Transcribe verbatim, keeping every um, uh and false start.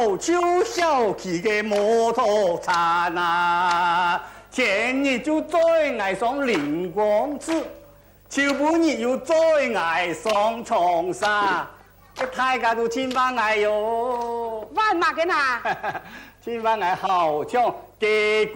小秋小气的摩托车呐，前日就最爱上林公子，秋半日又最爱上长沙，这大家都千番爱哟。 万嘛嘅呐？ 千番爱好像结